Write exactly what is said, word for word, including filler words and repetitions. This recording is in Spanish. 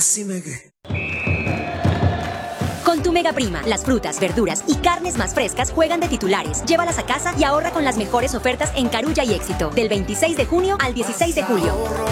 Casi me que... Con tu Mega Prima, las frutas, verduras y carnes más frescas juegan de titulares. Llévalas a casa y ahorra con las mejores ofertas en Carulla y Éxito. Del veintiséis de junio al dieciséis de julio.